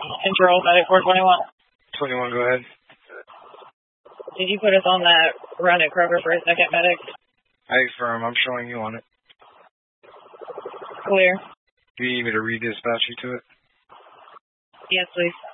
Control, medic 421. 21, go ahead. Did you put us on that run at Kroger for a second, medic? I affirm. I'm showing you on it. Clear. Do you need me to redispatch you to it? Yes, please.